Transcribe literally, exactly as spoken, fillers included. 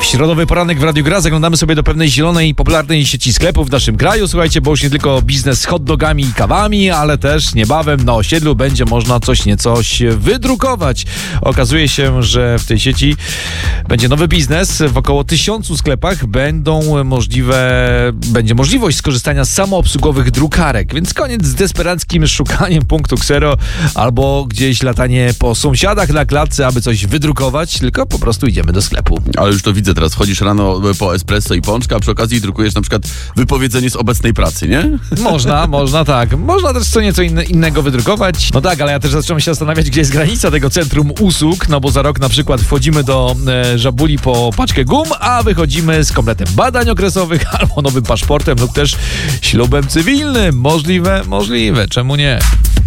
Środowy poranek w Radiu Gra. Zaglądamy sobie do pewnej zielonej i popularnej sieci sklepów w naszym kraju. Słuchajcie, bo już nie tylko biznes z hot dogami i kawami, ale też niebawem na osiedlu będzie można coś niecoś wydrukować. Okazuje się, że w tej sieci będzie nowy biznes. W około tysiącu sklepach będą możliwe, będzie możliwość skorzystania z samoobsługowych drukarek. Więc koniec z desperackim szukaniem punktu ksero albo gdzieś latanie po sąsiadach na klatce, aby coś wydrukować, tylko po prostu idziemy do sklepu. Ale już to widzę teraz. Wchodzisz rano po espresso i pączka, a przy okazji drukujesz na przykład wypowiedzenie z obecnej pracy, nie? Można, można tak. Można też co nieco inne, innego wydrukować. No tak, ale ja też zacząłem się zastanawiać, gdzie jest granica tego centrum usług, no bo za rok na przykład wchodzimy do e, Żabuli po paczkę gum, a wychodzimy z kompletem badań okresowych albo nowym paszportem lub też ślubem cywilnym. Możliwe, możliwe. Czemu nie?